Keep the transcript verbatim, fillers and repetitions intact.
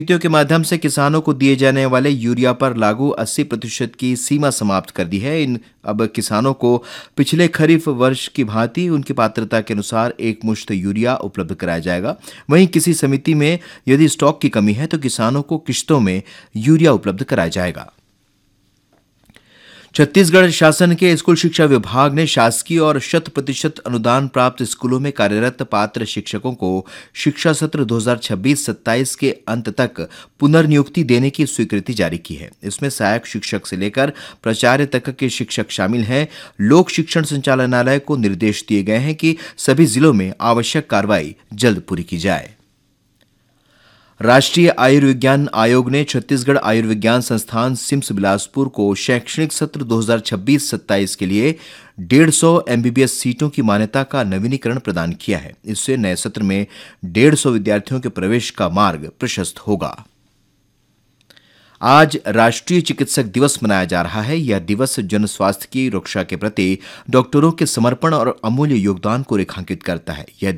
नीतियों के माध्यम से किसानों को दिए जाने वाले यूरिया पर लागू अस्सी प्रतिशत की सीमा समाप्त कर दी है। इन अब किसानों को पिछले खरीफ वर्ष की भांति उनकी पात्रता के अनुसार एक मुश्त यूरिया उपलब्ध कराया जाएगा। वहीं किसी समिति में यदि स्टॉक की कमी है तो किसानों को किश्तों में यूरिया उपलब्ध कराया जाएगा। छत्तीसगढ़ शासन के स्कूल शिक्षा विभाग ने शासकीय और शत प्रतिशत अनुदान प्राप्त स्कूलों में कार्यरत पात्र शिक्षकों को शिक्षा सत्र दो हज़ार छब्बीस सत्ताईस के अंत तक पुनर्नियुक्ति देने की स्वीकृति जारी की है। इसमें सहायक शिक्षक से लेकर प्राचार्य तक के शिक्षक शामिल हैं। लोक शिक्षण संचालनालय को निर्देश दिए गए हैं कि सभी जिलों में आवश्यक कार्रवाई जल्द पूरी की जाए। राष्ट्रीय आयुर्विज्ञान आयोग ने छत्तीसगढ़ आयुर्विज्ञान संस्थान सिम्स बिलासपुर को शैक्षणिक सत्र दो हज़ार छब्बीस सत्ताईस के लिए डेढ़ सौ एमबीबीएस सीटों की मान्यता का नवीनीकरण प्रदान किया है। इससे नए सत्र में डेढ़ सौ विद्यार्थियों के प्रवेश का मार्ग प्रशस्त होगा। आज राष्ट्रीय चिकित्सक दिवस मनाया जा रहा है। यह दिवस जन स्वास्थ्य की रक्षा के प्रति डॉक्टरों के समर्पण और अमूल्य योगदान को रेखांकित करता है। यह